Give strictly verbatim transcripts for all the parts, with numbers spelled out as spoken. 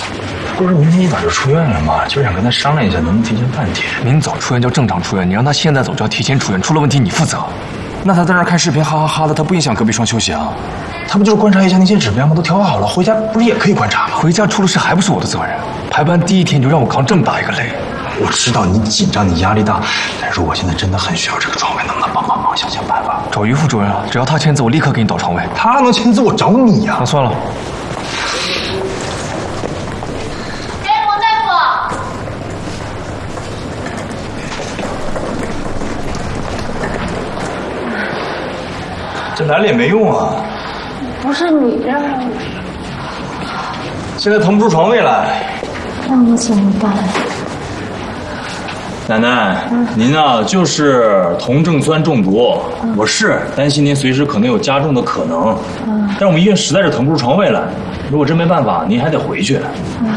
不是明天一早就出院了吗？就是想跟他商量一下，能不能提前半天。 明早出院叫正常出院，你让他现在走就要提前出院，出了问题你负责。那他在那儿看视频哈哈哈的，他不影响隔壁双休息啊？ 他不就是观察一下那些指标吗？都调好了，回家不是也可以观察吗？ 回家出了事还不是我的责任？排班第一天就让我扛这么大一个累。 我知道你紧张，你压力大，但是我现在真的很需要这个床位，能不能帮帮忙，想想办法？ 找于副主任啊，只要他签字，我立刻给你导床位。 他能签字，我找你呀、啊。 那算了。 哎，王大夫。 这来了也没用啊。 不是你让我。 现在腾不出床位来。 那我怎么办？ 奶奶，嗯、您啊就是酮症酸中毒，嗯、我是担心您随时可能有加重的可能，嗯、但是我们医院实在是腾不出床位来，如果真没办法，您还得回去。嗯、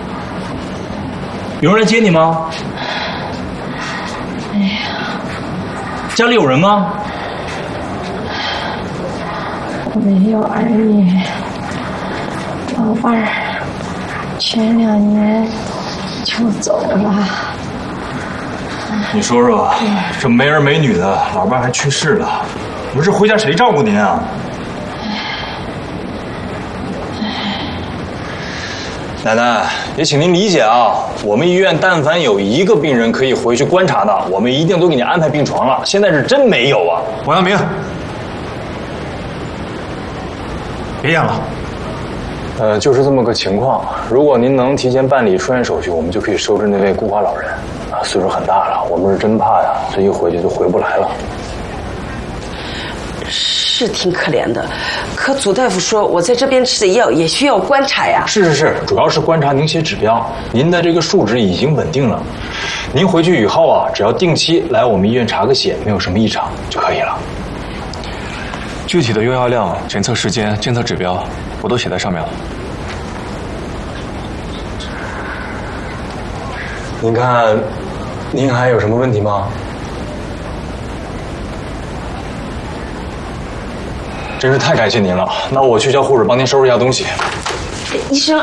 有人来接你吗？ 哎呀， 家里有人吗？ 没有儿女，老伴儿前两年就走了。 你说说，这没儿没女的，老伴还去世了，不是回家谁照顾您啊？奶奶，也请您理解啊，我们医院但凡有一个病人可以回去观察的，我们一定都给你安排病床了。现在是真没有啊！ 王阳明，别演了。 呃，就是这么个情况。如果您能提前办理出院手续，我们就可以收治那位孤寡老人。啊，岁数很大了，我们是真怕呀，这一回去就回不来了。 是挺可怜的，可祖大夫说我在这边吃的药也需要观察呀。 是是是，主要是观察凝血指标，您的这个数值已经稳定了。您回去以后啊，只要定期来我们医院查个血，没有什么异常就可以了。 具体的用药量、检测时间、监测指标，我都写在上面了。 您看，您还有什么问题吗？真是太感谢您了，那我去叫护士帮您收拾一下东西。 医生，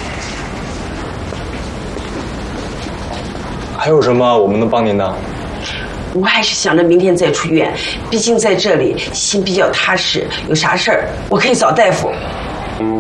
还有什么我们能帮您的？ 我还是想着明天再出院，毕竟在这里心比较踏实，有啥事儿我可以找大夫。